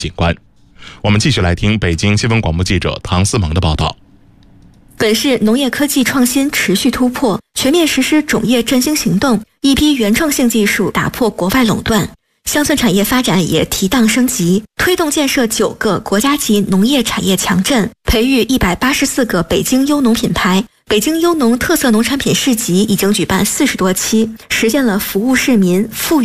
景观。我们继续来听北京新闻广播记者唐思萌的报道。 本市农业科技创新持续突破，全面实施种业振兴行动，一批原创性技术打破国外垄断，乡村产业发展也提档升级，推动建设9个国家级农业产业强镇，培育184个北京优农品牌。北京优农特色农产品市集已经举办40多期，实现了服务市民、富裕